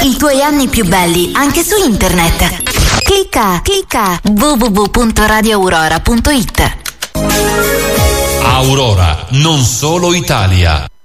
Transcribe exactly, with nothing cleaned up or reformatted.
I tuoi anni più belli anche su internet. Clicca, clicca w w w punto radio aurora punto it. Aurora, non solo Italia.